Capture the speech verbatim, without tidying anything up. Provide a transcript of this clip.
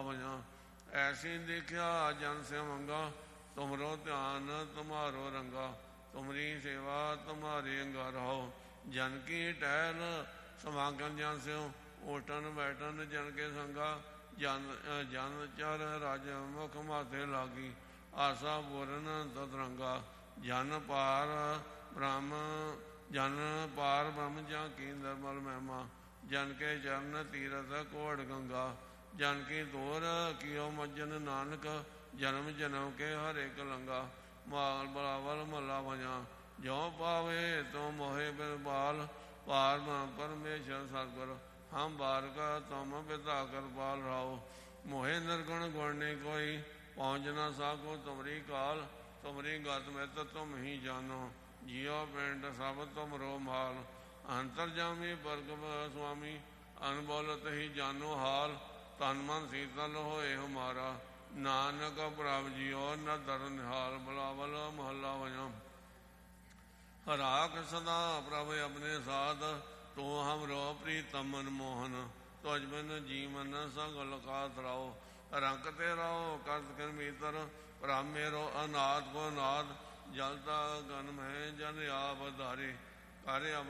भजा। ऐसी देखिया जन से मंगा, तुमरो ध्यान तुम्हारो रंगा। तुमरी सेवा तुम्हारे अंगा रहो, जन की टहल समागम जन स्यो। उठन बैठन जन के संगा, जन जन चर राज मुख माथे लागी। आशा पूरन तदरंगा, जन पार ब्रह्म जन पार ब्रह्म जा की निर्मल महिमा। जन के चरण तीरथ कोट गंगा, जन की दूर कियो मज्जन नानक। जन्म जन्म के हर एक लंगा, माल बलावल मल्ला भजा। जो पावे तो मोहे बिन बाल, पार परमेश्वर सतगुर। हम बार का तुम पिता कर पाल रहो, मोहे निर्गुण गुणने कोई। पहुँच न साको तुमरी काल, तुमरी गत में तो तुम ही जानो। जियो पिंड सब तुम रो माल, अंतर जामी वर्ग स्वामी। अनबोलत ही जानो हाल, तन मन शीतल होए हमारा। नानक प्रभ जियो न दर निहाल, बुलावल महला भजा। राख सदा प्रभ अपने साथ, तो हमरो प्रीतम मन मोहन। तुझ बिन जीवन सगल कात रहो, रंगते रहो करत कर मीतर। प्रभ मेरो अनाथ को नाथ, जलता गन में जन आप धारे। कार्य